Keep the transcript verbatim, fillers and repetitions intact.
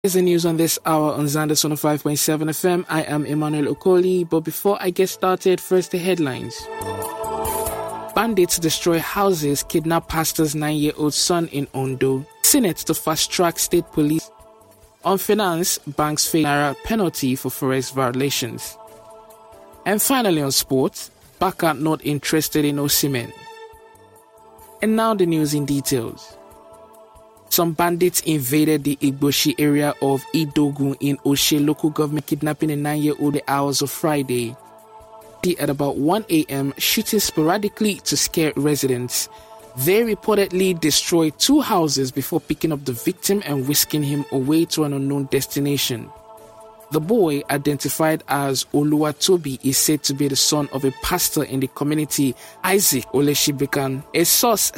Here's the news on this hour on Zanders one oh five point seven F M. I am Emmanuel Okoli, but before I get started, first the headlines. Bandits destroy houses, kidnap pastor's nine-year-old son in Ondo. Senate to fast-track state police. On finance, banks face naira penalty for forex violations. And finally on sports, Barca not interested in Osimhen. And now the news in details. Some bandits invaded the Igboshi area of Idogun in Oshe local government, kidnapping a nine-year-old the hours of Friday. At about one a.m., shooting sporadically to scare residents. They reportedly destroyed two houses before picking up the victim and whisking him away to an unknown destination. The boy, identified as Oluwatobi, is said to be the son of a pastor in the community, Isaac Oleshibekan. A source